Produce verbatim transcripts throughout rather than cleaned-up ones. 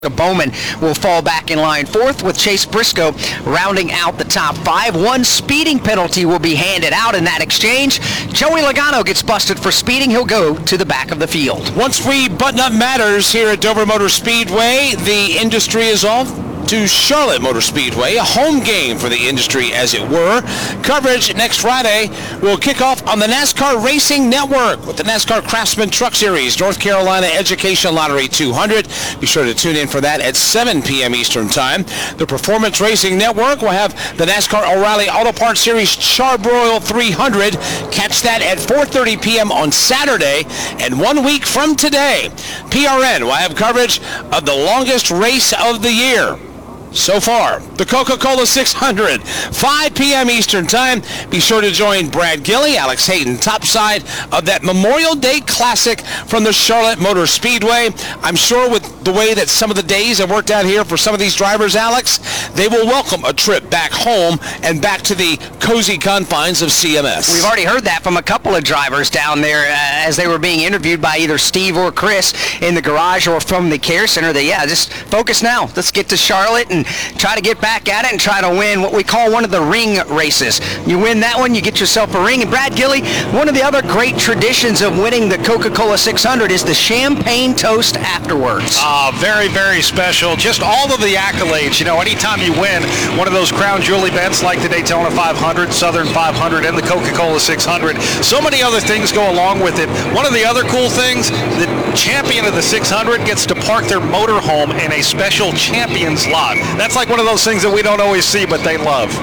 Bowman will fall back in line fourth, with Chase Briscoe rounding out the top five. One speeding penalty will be handed out in that exchange. Joey Logano gets busted for speeding. He'll go to the back of the field. Once we button up matters here at Dover Motor Speedway, the industry is off to Charlotte Motor Speedway, a home game for the industry, as it were. Coverage next Friday will kick off on the NASCAR Racing Network with the NASCAR Craftsman Truck Series North Carolina Education Lottery two hundred. Be sure to tune in for that at seven p.m. Eastern Time. The Performance Racing Network will have the NASCAR O'Reilly Auto Parts Series Charbroil three hundred. Catch that at four thirty p.m. on Saturday. And one week from today, P R N will have coverage of the longest race of the year so far, the Coca-Cola six hundred, five p.m. Eastern Time. Be sure to join Brad Gilly, Alex Hayden, topside of that Memorial Day Classic from the Charlotte Motor Speedway. I'm sure with the way that some of the days have worked out here for some of these drivers, Alex, they will welcome a trip back home and back to the cozy confines of C M S. We've already heard that from a couple of drivers down there uh, as they were being interviewed by either Steve or Chris in the garage or from the care center. That, yeah, just focus now. Let's get to Charlotte and try to get back at it and try to win what we call one of the ring races. You win that one, you get yourself a ring. And Brad Gilly, one of the other great traditions of winning the Coca-Cola six hundred is the champagne toast afterwards. Uh, very, very special. Just all of the accolades. You know, anytime you win one of those crown jewel events like the Daytona five hundred, Southern five hundred, and the Coca-Cola six hundred, so many other things go along with it. One of the other cool things, the champion of the six hundred gets to park their motorhome in a special champion's lot. That's like one of those things that we don't always see, but they love.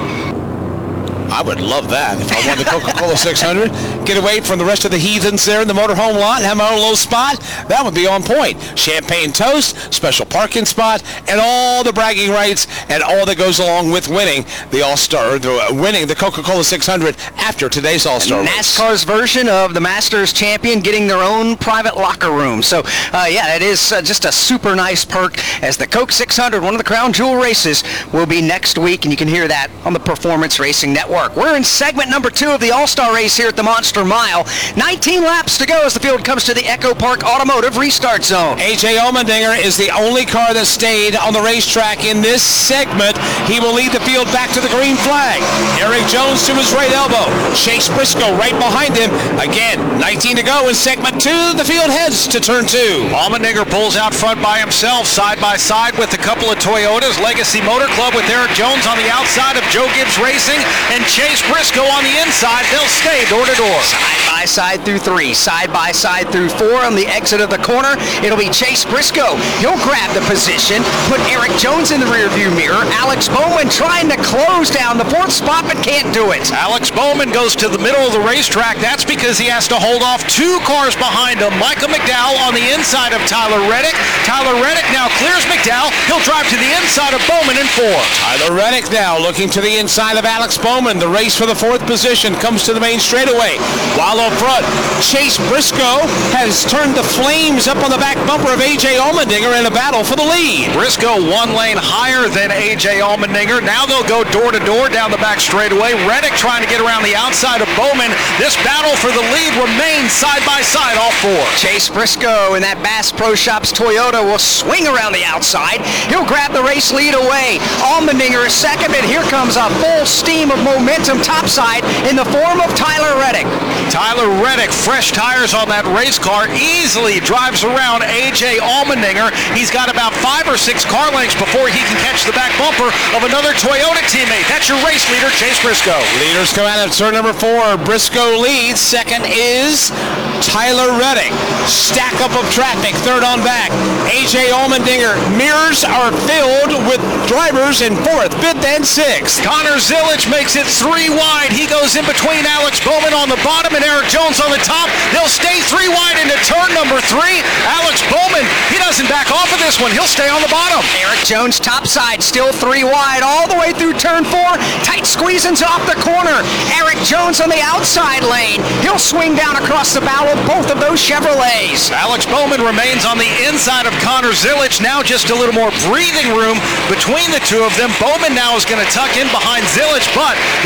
I would love that if I won the Coca-Cola six hundred. Get away from the rest of the heathens there in the motorhome lot, have my own little spot. That would be on point. Champagne toast, special parking spot, and all the bragging rights and all that goes along with winning the All-Star, the, winning the Coca-Cola six hundred after today's All-Star race. NASCAR's version of the Masters champion getting their own private locker room. So, uh, yeah, it is uh, just a super nice perk as the Coke six hundred, one of the crown jewel races, will be next week, and you can hear that on the Performance Racing Network. We're in segment number two of the All-Star race here at the Monster Mile. nineteen laps to go as the field comes to the Echo Park Automotive restart zone. A J Allmendinger is the only car that stayed on the racetrack in this segment. He will lead the field back to the green flag. Eric Jones to his right elbow. Chase Briscoe right behind him. Again, nineteen to go in segment two. The field heads to turn two. Allmendinger pulls out front by himself, side by side with a couple of Toyotas. Legacy Motor Club with Eric Jones on the outside of Joe Gibbs Racing, and Chase Briscoe on the inside. They'll stay door to door. Side by side through three, side by side through four. On the exit of the corner, it'll be Chase Briscoe. He'll grab the position, put Eric Jones in the rearview mirror. Alex Bowman trying to close down the fourth spot, but can't do it. Alex Bowman goes to the middle of the racetrack. That's because he has to hold off two cars behind him. Michael McDowell on the inside of Tyler Reddick. Tyler Reddick now clears McDowell. He'll drive to the inside of Bowman in four. Tyler Reddick now looking to the inside of Alex Bowman. The race for the fourth position comes to the main straightaway. While up front, Chase Briscoe has turned the flames up on the back bumper of A J Allmendinger in a battle for the lead. Briscoe one lane higher than A J Allmendinger. Now they'll go door to door down the back straightaway. Reddick trying to get around the outside of Bowman. This battle for the lead remains side by side, all four. Chase Briscoe in that Bass Pro Shops Toyota will swing around the outside. He'll grab the race lead away. Allmendinger is second, but here comes a full steam of momentum topside in the form of Tyler Reddick. Tyler Reddick, fresh tires on that race car, easily drives around A J Allmendinger. He's got about five or six car lengths before he can catch the back bumper of another Toyota teammate. That's your race leader, Chase Briscoe. Leaders come out of turn number four. Briscoe leads. Second is Tyler Reddick. Stack up of traffic, third on back. A J Allmendinger. Mirrors are filled with drivers in fourth, fifth, and sixth. Connor Zilic makes it three wide. He goes in between Alex Bowman on the bottom and Eric Jones on the top. They'll stay three wide into turn number three. Alex Bowman, he doesn't back off of this one. He'll stay on the bottom. Eric Jones topside, still three wide all the way through turn four. Tight squeezing off the corner. Eric Jones on the outside lane. He'll swing down across the bow of both of those Chevrolets. Alex Bowman remains on the inside of Connor Zilic. Now just a little more breathing room between the two of them. Bowman now is going to tuck in behind Zilic, but that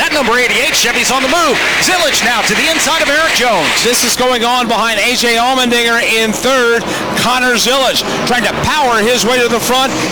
That number eighty-eight Chevy's on the move. Zillage now to the inside of Eric Jones. This is going on behind A J Allmendinger in third. Connor Zillage trying to power his way to the front.